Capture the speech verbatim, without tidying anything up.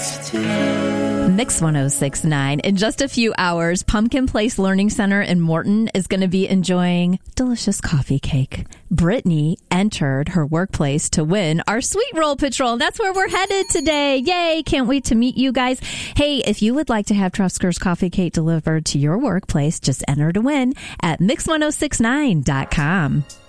Mix ten sixty-nine. In just a few hours, Pumpkin Place Learning Center in Morton is going to be enjoying delicious coffee cake. Brittany entered her workplace to win our Sweet Roll Patrol. That's where we're headed today. Yay. Can't wait to meet you guys. Hey, if you would like to have Trusker's coffee cake delivered to your workplace, just enter to win at mix ten sixty-nine dot com.